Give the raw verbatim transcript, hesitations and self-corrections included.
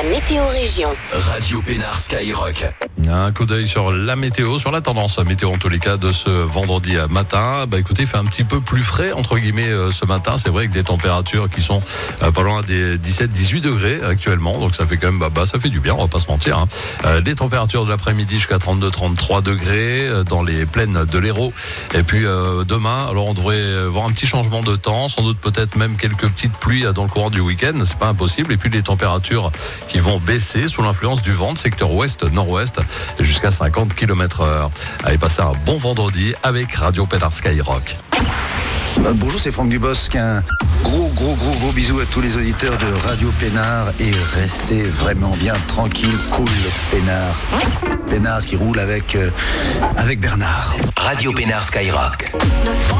la météo région. Radio Pénard Skyrock. Un coup d'œil sur la météo, sur la tendance météo en tous les cas de ce vendredi matin. Bah écoutez, il fait un petit peu plus frais entre guillemets euh, ce matin. C'est vrai que des températures qui sont euh, pas loin des dix-sept dix-huit degrés actuellement. Donc ça fait quand même, bah, bah ça fait du bien, on va pas se mentir. Hein. Euh, des températures de l'après-midi jusqu'à trente-deux trente-trois degrés euh, dans les plaines de l'Hérault. Et puis euh, demain, alors on devrait voir un petit changement de temps, sans doute peut-être même quelques petites pluies dans le courant du week-end. C'est pas impossible. Et puis les températures qui vont baisser sous l'influence du vent, secteur ouest, nord-ouest, jusqu'à cinquante kilomètres heure. Allez, passez un bon vendredi avec Radio Pénard Skyrock. Euh, bonjour, c'est Franck Dubosc. Un gros, gros, gros, gros bisou à tous les auditeurs de Radio Pénard et restez vraiment bien tranquille, cool, Pénard. Pénard qui roule avec, euh, avec Bernard. Radio Pénard Skyrock.